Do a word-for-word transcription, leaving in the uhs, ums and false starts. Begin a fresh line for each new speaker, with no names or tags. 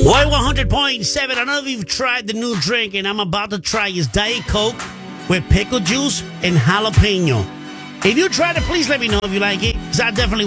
Y one hundred point seven. I don't know if you've tried the new drink, and I'm about to try is Diet Coke with pickle juice and jalapeno. If you tried it, please let me know if you like it, because I definitely